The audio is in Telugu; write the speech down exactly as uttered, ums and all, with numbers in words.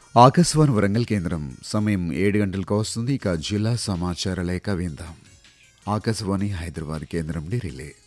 ఆకాశవాణి వరంగల్ కేంద్రం సమయం ఏడు గంటలకు వస్తుంది. ఇక జిల్లా సమాచార లేఖ విందాం. ఆకాశవాణి హైదరాబాద్ కేంద్రం నుండి రిలే.